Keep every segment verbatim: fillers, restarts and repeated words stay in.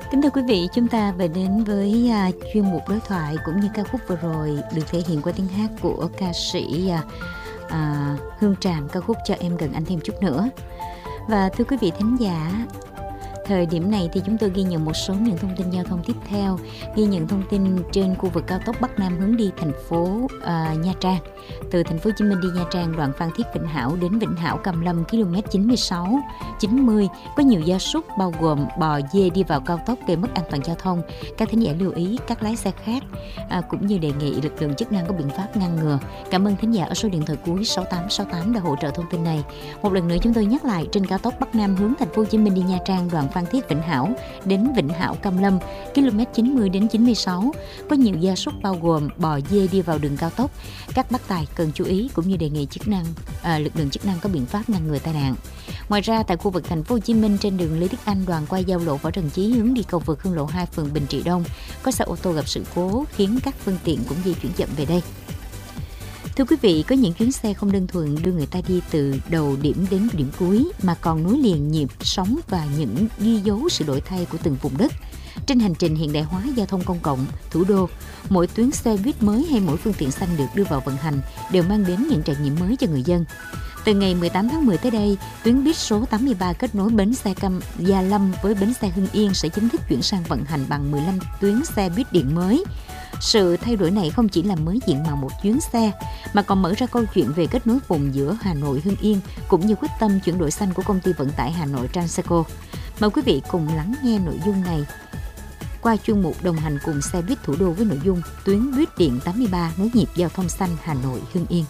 Kính thưa quý vị, chúng ta về đến với uh, chuyên mục đối thoại cũng như ca khúc vừa rồi được thể hiện qua tiếng hát của ca sĩ uh, uh, Hương Tràm, ca khúc Cho Em Gần Anh Thêm Chút Nữa. Và thưa quý vị thính giả, thời điểm này thì chúng tôi ghi nhận một số những thông tin giao thông tiếp theo. Ghi nhận thông tin trên khu vực cao tốc Bắc Nam hướng đi thành phố uh, Nha Trang. Từ thành phố Hồ Chí Minh đi Nha Trang, đoạn Phan Thiết Vĩnh Hảo đến Vĩnh Hảo Cam Lâm km chín mươi sáu chín mươi có nhiều gia súc bao gồm bò, dê đi vào cao tốc gây mất an toàn giao thông. Các thính giả lưu ý các lái xe khác à, cũng như đề nghị lực lượng chức năng có biện pháp ngăn ngừa. Cảm ơn thính giả ở số điện thoại cuối sáu tám sáu tám đã hỗ trợ thông tin này. Một lần nữa chúng tôi nhắc lại, trên cao tốc Bắc Nam hướng thành phố Hồ Chí Minh đi Nha Trang, đoạn Phan Thiết Vĩnh Hảo đến Vĩnh Hảo Cam Lâm km chín mươi đến chín mươi sáu có nhiều gia súc bao gồm bò, dê đi vào đường cao tốc. Các bác tài cần chú ý cũng như đề nghị chức năng à, lực lượng chức năng có biện pháp ngăn ngừa tai nạn. Ngoài ra tại khu vực thành phố Hồ Chí Minh trên đường Lê Đức Anh đoạn qua giao lộ Võ Trần Chí hướng đi cầu vượt Hương Lộ hai phường Bình Trị Đông có xe ô tô gặp sự cố khiến các phương tiện cũng di chuyển chậm về đây. Thưa quý vị, có những chuyến xe không đơn thuần đưa người ta đi từ đầu điểm đến điểm cuối mà còn nối liền nhịp sống và những ghi dấu sự đổi thay của từng vùng đất. Trên hành trình hiện đại hóa giao thông công cộng thủ đô, mỗi tuyến xe buýt mới hay mỗi phương tiện xanh được đưa vào vận hành đều mang đến những trải nghiệm mới cho người dân. Từ ngày mười tám tháng mười tới đây, tuyến buýt số tám mươi ba kết nối bến xe Cam Gia Lâm với bến xe Hưng Yên sẽ chính thức chuyển sang vận hành bằng mười lăm tuyến xe buýt điện mới. Sự thay đổi này không chỉ làm mới diện mạo một chuyến xe, mà còn mở ra câu chuyện về kết nối vùng giữa Hà Nội, Hưng Yên, cũng như quyết tâm chuyển đổi xanh của công ty vận tải Hà Nội Transeco. Mời quý vị cùng lắng nghe nội dung này qua chuyên mục đồng hành cùng xe buýt thủ đô với nội dung tuyến buýt điện tám mươi ba nối nhịp giao thông xanh Hà Nội, Hưng Yên.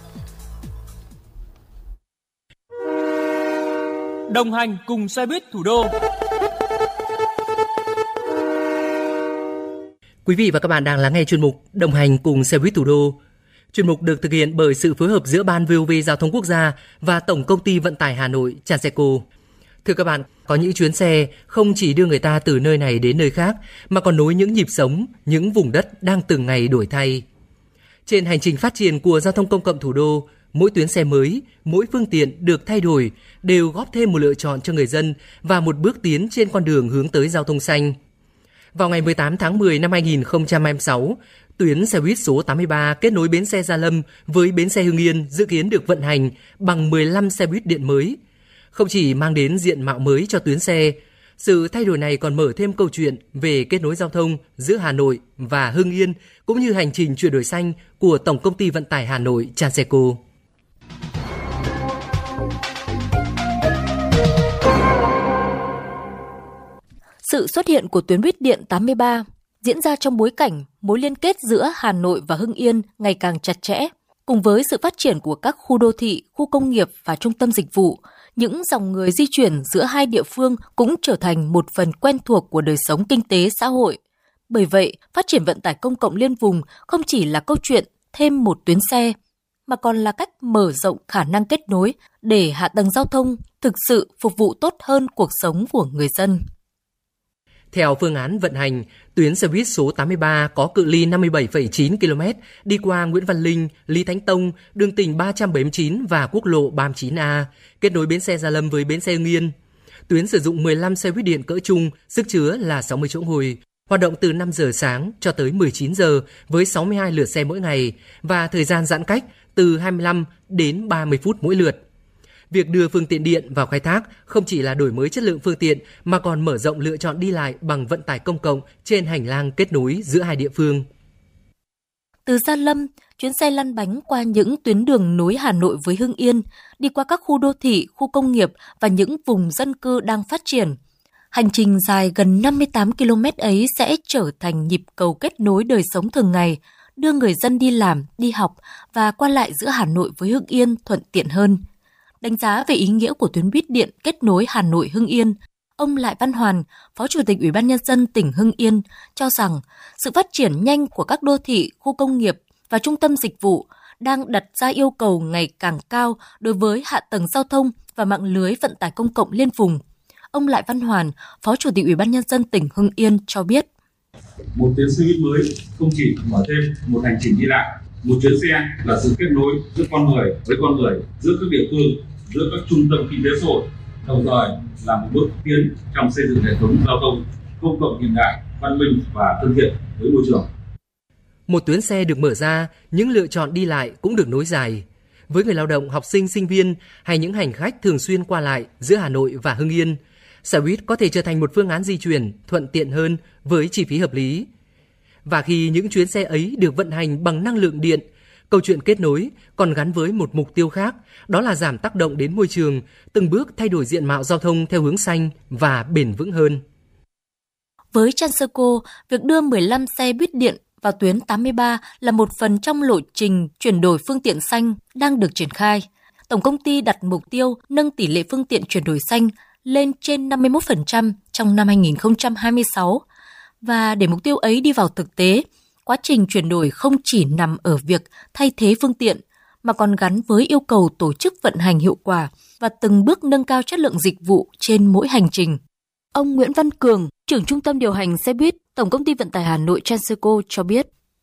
Đồng hành cùng xe buýt thủ đô. Quý vị và các bạn đang lắng nghe chuyên mục Đồng hành cùng xe buýt thủ đô. Chuyên mục được thực hiện bởi sự phối hợp giữa Ban vê o vê Giao thông Quốc gia và Tổng công ty Vận tải Hà Nội Transeco. Thưa các bạn, có những chuyến xe không chỉ đưa người ta từ nơi này đến nơi khác mà còn nối những nhịp sống, những vùng đất đang từng ngày đổi thay. Trên hành trình phát triển của giao thông công cộng thủ đô, mỗi tuyến xe mới, mỗi phương tiện được thay đổi đều góp thêm một lựa chọn cho người dân và một bước tiến trên con đường hướng tới giao thông xanh. Vào ngày mười tám tháng mười năm hai nghìn không trăm hai mươi sáu, tuyến xe buýt số tám mươi ba kết nối bến xe Gia Lâm với bến xe Hưng Yên dự kiến được vận hành bằng mười lăm xe buýt điện mới. Không chỉ mang đến diện mạo mới cho tuyến xe, sự thay đổi này còn mở thêm câu chuyện về kết nối giao thông giữa Hà Nội và Hưng Yên cũng như hành trình chuyển đổi xanh của Tổng công ty Vận tải Hà Nội Transeco. Sự xuất hiện của tuyến buýt điện tám mươi ba diễn ra trong bối cảnh mối liên kết giữa Hà Nội và Hưng Yên ngày càng chặt chẽ. Cùng với sự phát triển của các khu đô thị, khu công nghiệp và trung tâm dịch vụ, những dòng người di chuyển giữa hai địa phương cũng trở thành một phần quen thuộc của đời sống kinh tế xã hội. Bởi vậy, phát triển vận tải công cộng liên vùng không chỉ là câu chuyện thêm một tuyến xe, mà còn là cách mở rộng khả năng kết nối để hạ tầng giao thông thực sự phục vụ tốt hơn cuộc sống của người dân. Theo phương án vận hành, tuyến xe buýt số tám mươi ba có cự ly năm mươi bảy phẩy chín ki lô mét đi qua Nguyễn Văn Linh, Lý Thánh Tông, đường tỉnh ba trăm bảy mươi chín và quốc lộ ba mươi chín A, kết nối bến xe Gia Lâm với bến xe Hưng Yên. Tuyến sử dụng mười lăm xe buýt điện cỡ trung, sức chứa là sáu mươi chỗ ngồi, hoạt động từ năm giờ sáng cho tới mười chín giờ với sáu mươi hai lượt xe mỗi ngày và thời gian giãn cách từ hai mươi lăm đến ba mươi phút mỗi lượt. Việc đưa phương tiện điện vào khai thác không chỉ là đổi mới chất lượng phương tiện mà còn mở rộng lựa chọn đi lại bằng vận tải công cộng trên hành lang kết nối giữa hai địa phương. Từ Gia Lâm, chuyến xe lăn bánh qua những tuyến đường nối Hà Nội với Hưng Yên, đi qua các khu đô thị, khu công nghiệp và những vùng dân cư đang phát triển. Hành trình dài gần năm mươi tám ki lô mét ấy sẽ trở thành nhịp cầu kết nối đời sống thường ngày, đưa người dân đi làm, đi học và qua lại giữa Hà Nội với Hưng Yên thuận tiện hơn. Đánh giá về ý nghĩa của tuyến buýt điện kết nối Hà Nội Hưng Yên, ông Lại Văn Hoàn, Phó Chủ tịch Ủy ban Nhân dân tỉnh Hưng Yên, cho rằng sự phát triển nhanh của các đô thị, khu công nghiệp và trung tâm dịch vụ đang đặt ra yêu cầu ngày càng cao đối với hạ tầng giao thông và mạng lưới vận tải công cộng liên vùng. Ông Lại Văn Hoàn, Phó Chủ tịch Ủy ban Nhân dân tỉnh Hưng Yên cho biết. Một tuyến xe buýt mới không chỉ mở thêm một hành trình đi lại, một chuyến xe là sự kết nối giữa con người với con người, giữa các địa phương, giữa các trung tâm kinh tế xã hội, đồng thời là một bước tiến trong xây dựng hệ thống giao thông công cộng hiện đại, văn minh và thân thiện với môi trường. Một tuyến xe được mở ra, những lựa chọn đi lại cũng được nối dài. Với người lao động, học sinh, sinh viên hay những hành khách thường xuyên qua lại giữa Hà Nội và Hưng Yên, xe buýt có thể trở thành một phương án di chuyển thuận tiện hơn với chi phí hợp lý. Và khi những chuyến xe ấy được vận hành bằng năng lượng điện, câu chuyện kết nối còn gắn với một mục tiêu khác, đó là giảm tác động đến môi trường, từng bước thay đổi diện mạo giao thông theo hướng xanh và bền vững hơn. Với Transurco, việc đưa mười lăm xe buýt điện vào tuyến tám mươi ba là một phần trong lộ trình chuyển đổi phương tiện xanh đang được triển khai. Tổng công ty đặt mục tiêu nâng tỷ lệ phương tiện chuyển đổi xanh lên trên năm mươi mốt phần trăm trong năm hai nghìn không trăm hai mươi sáu. Và để mục tiêu ấy đi vào thực tế, quá trình chuyển đổi không chỉ nằm ở việc thay thế phương tiện, mà còn gắn với yêu cầu tổ chức vận hành hiệu quả và từng bước nâng cao chất lượng dịch vụ trên mỗi hành trình. Ông Nguyễn Văn Cường, trưởng trung tâm điều hành xe buýt, Tổng công ty Vận tải Hà Nội Transurco cho biết.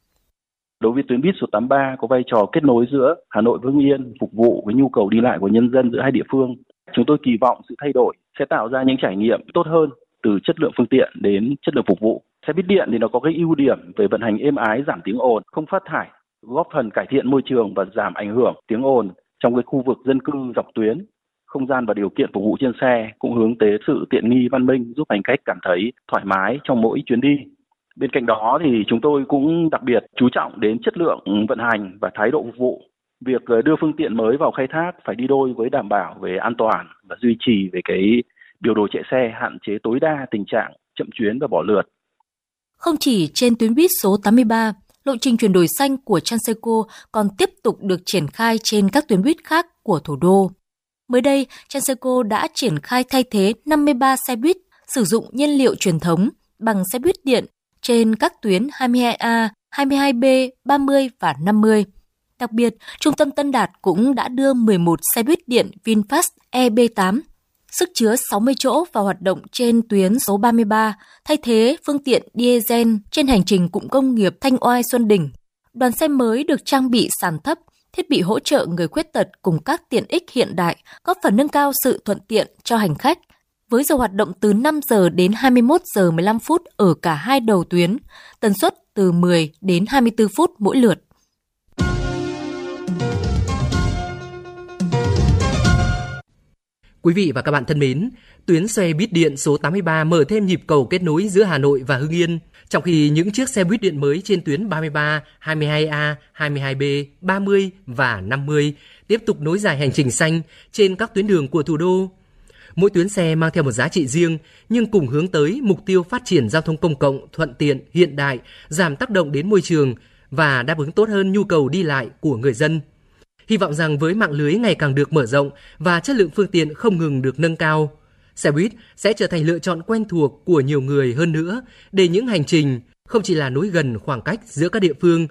Đối với tuyến buýt số tám mươi ba có vai trò kết nối giữa Hà Nội với Hưng Yên, phục vụ với nhu cầu đi lại của nhân dân giữa hai địa phương. Chúng tôi kỳ vọng sự thay đổi sẽ tạo ra những trải nghiệm tốt hơn từ chất lượng phương tiện đến chất lượng phục vụ. Xe buýt điện thì nó có cái ưu điểm về vận hành êm ái, giảm tiếng ồn, không phát thải, góp phần cải thiện môi trường và giảm ảnh hưởng tiếng ồn trong cái khu vực dân cư dọc tuyến. Không gian và điều kiện phục vụ trên xe cũng hướng tới sự tiện nghi văn minh, giúp hành khách cảm thấy thoải mái trong mỗi chuyến đi. Bên cạnh đó thì chúng tôi cũng đặc biệt chú trọng đến chất lượng vận hành và thái độ phục vụ. Việc đưa phương tiện mới vào khai thác phải đi đôi với đảm bảo về an toàn và duy trì về cái biểu đồ chạy xe, hạn chế tối đa tình trạng chậm chuyến và bỏ lượt. Không chỉ trên tuyến buýt số tám mươi ba, lộ trình chuyển đổi xanh của Transurco còn tiếp tục được triển khai trên các tuyến buýt khác của thủ đô. Mới đây, Transurco đã triển khai thay thế năm mươi ba xe buýt sử dụng nhiên liệu truyền thống bằng xe buýt điện trên các tuyến hai mươi hai A, hai mươi hai B, ba mươi và năm mươi. Đặc biệt, Trung tâm Tân Đạt cũng đã đưa mười một xe buýt điện VinFast E B tám, sức chứa sáu mươi chỗ vào hoạt động trên tuyến số ba mươi ba, thay thế phương tiện diesel trên hành trình cụm công nghiệp Thanh Oai Xuân Đình. Đoàn xe mới được trang bị sàn thấp, thiết bị hỗ trợ người khuyết tật cùng các tiện ích hiện đại, góp phần nâng cao sự thuận tiện cho hành khách. Với giờ hoạt động từ năm giờ đến hai mươi mốt giờ mười lăm phút ở cả hai đầu tuyến, tần suất từ mười đến hai mươi tư phút mỗi lượt. Quý vị và các bạn thân mến, tuyến xe buýt điện số tám mươi ba mở thêm nhịp cầu kết nối giữa Hà Nội và Hưng Yên, trong khi những chiếc xe buýt điện mới trên tuyến ba mươi ba, hai mươi hai A, hai mươi hai B, ba mươi và năm mươi tiếp tục nối dài hành trình xanh trên các tuyến đường của thủ đô. Mỗi tuyến xe mang theo một giá trị riêng, nhưng cùng hướng tới mục tiêu phát triển giao thông công cộng thuận tiện, hiện đại, giảm tác động đến môi trường và đáp ứng tốt hơn nhu cầu đi lại của người dân. Hy vọng rằng với mạng lưới ngày càng được mở rộng và chất lượng phương tiện không ngừng được nâng cao, xe buýt sẽ trở thành lựa chọn quen thuộc của nhiều người hơn nữa để những hành trình không chỉ là nối gần khoảng cách giữa các địa phương